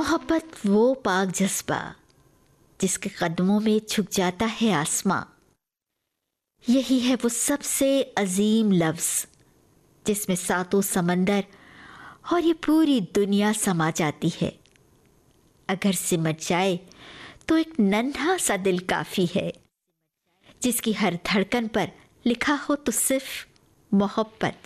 मोहब्बत वो पाक जज्बा जिसके कदमों में झुक जाता है आसमां। यही है वो सबसे अजीम लफ्ज़ जिसमें सातों समंदर और ये पूरी दुनिया समा जाती है। अगर सिमट जाए तो एक नन्हा सा दिल काफ़ी है, जिसकी हर धड़कन पर लिखा हो तो सिर्फ मोहब्बत।